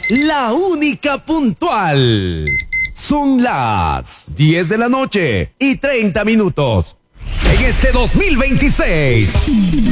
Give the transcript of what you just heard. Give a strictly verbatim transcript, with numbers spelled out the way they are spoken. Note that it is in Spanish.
la única puntual. Son las diez de la noche y treinta minutos. En este dos mil veintiséis,